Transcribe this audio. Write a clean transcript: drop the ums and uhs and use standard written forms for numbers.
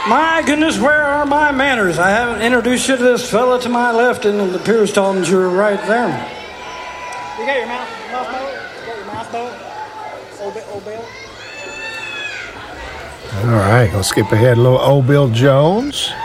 My goodness, where are my manners? I haven't introduced you to this fella to my left, and it appears Tom you're right there. You got your mouth mode? You got your mouth mode? Old Bill? All right, let's skip ahead a little. Old Bill Jones.